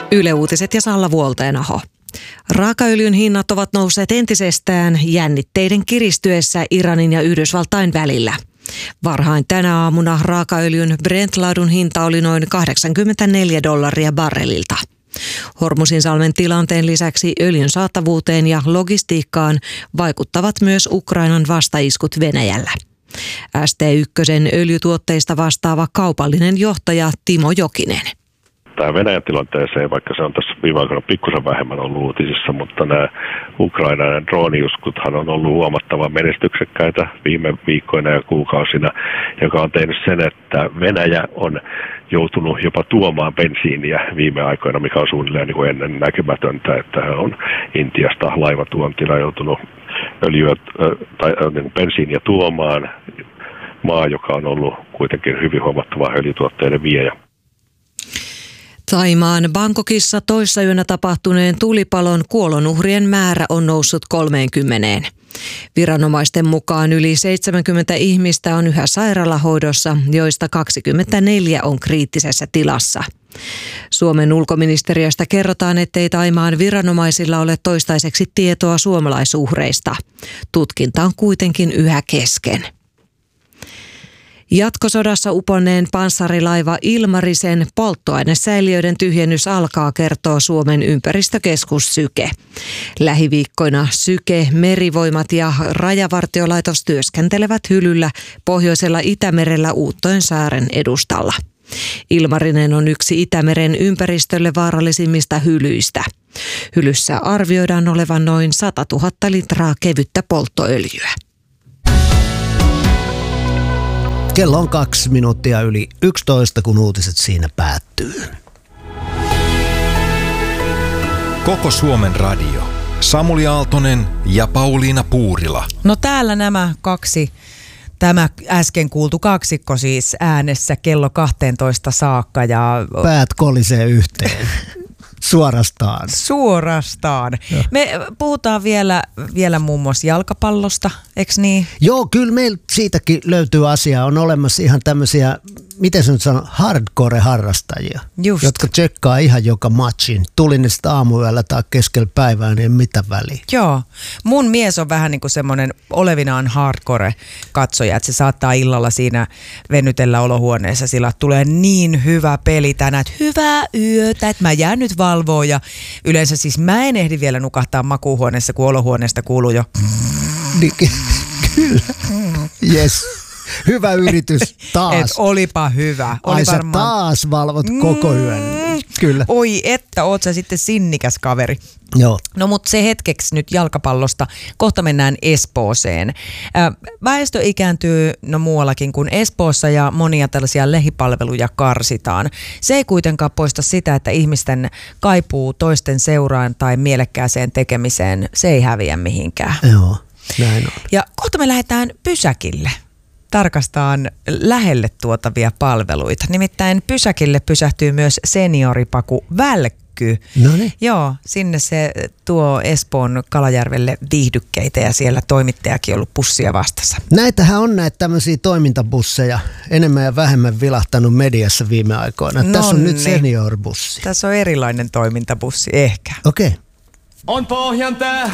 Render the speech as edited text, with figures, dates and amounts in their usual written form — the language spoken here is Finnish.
Yle Uutiset ja Salla Vuolteenaho. Raakaöljyn hinnat ovat nousseet entisestään jännitteiden kiristyessä Iranin ja Yhdysvaltain välillä. Varhain tänä aamuna raakaöljyn Brent-laadun hinta oli noin $84 barrelilta. Hormuzinsalmen tilanteen lisäksi öljyn saatavuuteen ja logistiikkaan vaikuttavat myös Ukrainan vastaiskut Venäjällä. ST1:n öljytuotteista vastaava kaupallinen johtaja Timo Jokinen. Tämä Venäjän tilanteeseen, vaikka se on tässä viime aikoina pikkusen vähemmän ollut uutisissa, mutta nämä Ukrainan drooniuskuthan on ollut huomattavan menestyksekkäitä viime viikkoina ja kuukausina, joka on tehnyt sen, että Venäjä on joutunut jopa tuomaan bensiiniä viime aikoina, mikä on suunnilleen niin kuin ennen näkymätöntä, että hän on Intiasta laivatuontina joutunut öljyä tai bensiiniä tuomaan, maa, joka on ollut kuitenkin hyvin huomattava öljytuotteiden viejä. Thaimaan Bangkokissa toissayönä tapahtuneen tulipalon kuolonuhrien määrä on noussut 30. Viranomaisten mukaan yli 70 ihmistä on yhä sairaalahoidossa, joista 24 on kriittisessä tilassa. Suomen ulkoministeriöstä kerrotaan, ettei Thaimaan viranomaisilla ole toistaiseksi tietoa suomalaisuhreista. Tutkinta on kuitenkin yhä kesken. Jatkosodassa uponneen panssarilaiva Ilmarisen polttoainesäiliöiden tyhjennys alkaa, kertoo Suomen ympäristökeskus Syke. Lähiviikkoina Syke, Merivoimat ja Rajavartiolaitos työskentelevät hylyllä pohjoisella Itämerellä Uuttojensaaren edustalla. Ilmarinen on yksi Itämeren ympäristölle vaarallisimmista hylyistä. Hylyssä arvioidaan olevan noin 100 000 litraa kevyttä polttoöljyä. Kello on 2 minuuttia yli 11, kun uutiset siinä päättyy. Koko Suomen radio. Samuli Aaltonen ja Pauliina Puurila. No täällä nämä kaksi, tämä äsken kuultu kaksikko siis äänessä kello 12 saakka. Ja päät kolisee yhteen. Suorastaan. Joo. Me puhutaan vielä muun muassa jalkapallosta, eikö niin? Joo, kyllä meillä siitäkin löytyy asiaa. On olemassa ihan tämmöisiä, miten se nyt sanoo, hardcore-harrastajia, Just. jotka tsekkaa ihan joka matchin. Tuli ne sitten aamuyöllä tai keskellä päivää, niin mitä väliä. Joo. Mun mies on vähän niin kuin semmoinen olevinaan hardcore-katsoja, että se saattaa illalla siinä venytellä olohuoneessa, sillä tulee niin hyvä peli tänään, että hyvää yötä, että mä jään nyt valvoa ja yleensä siis mä en ehdi vielä nukahtaa makuuhuoneessa, kun olohuoneesta kuuluu jo. Kyllä. Yes. Hyvä yritys taas. Et olipa hyvä. Ai sä taas valvot koko yön. Kyllä. Oi että, oot sä sitten sinnikäs kaveri. Joo. No mutta se hetkeksi nyt jalkapallosta. Kohta mennään Espooseen. Väestö ikääntyy muuallakin kuin Espoossa ja monia tällaisia lähipalveluja karsitaan. Se ei kuitenkaan poista sitä, että ihmisten kaipuu toisten seuraan tai mielekkääseen tekemiseen, se ei häviä mihinkään. Joo, näin on. Ja kohta me lähdetään pysäkille tarkastaan lähelle tuotavia palveluita. Nimittäin pysäkille pysähtyy myös senioripaku Välkky. Noniin. Joo, sinne se tuo Espoon Kalajärvelle viihdykkeitä ja siellä toimittajakin on ollut bussia vastassa. Näitähän on näitä tämmöisiä toimintabusseja enemmän ja vähemmän vilahtanut mediassa viime aikoina. Tässä on nyt seniorbussi. Tässä on erilainen toimintabussi ehkä. Okei. On Pohjan